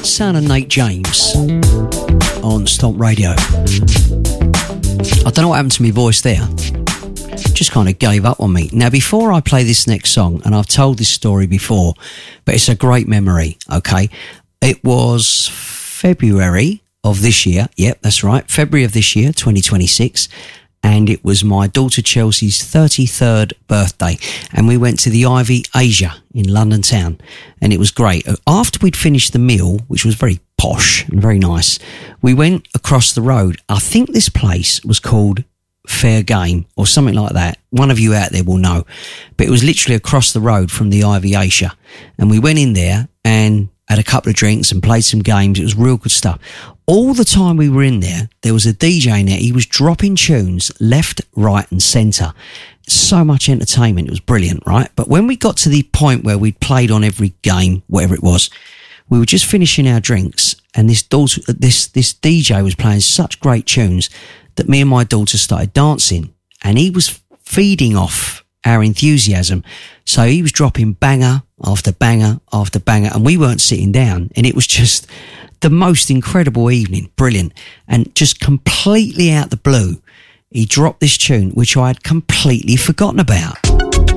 Sound of Nate James on Stomp Radio. I don't know what happened to my voice there. Just kind of gave up on me. Now, before I play this next song, and I've told this story before, but it's a great memory, okay? It was February of this year. Yep, that's right. February of this year, 2026. And it was my daughter Chelsea's 33rd birthday. And we went to the Ivy Asia in London town. And it was great. After we'd finished the meal, which was very posh and very nice, we went across the road. I think this place was called Fair Game or something like that. One of you out there will know. But it was literally across the road from the Ivy Asia. And we went in there and had a couple of drinks and played some games. It was real good stuff. All the time we were in there, there was a DJ in there. He was dropping tunes left, right and centre. So much entertainment. It was brilliant, right? But when we got to the point where we'd played on every game, whatever it was, we were just finishing our drinks and this DJ was playing such great tunes that me and my daughter started dancing and he was feeding off our enthusiasm. So he was dropping banger after banger after banger and we weren't sitting down, and it was just the most incredible evening. Brilliant. And just completely out the blue, he dropped this tune which I had completely forgotten about.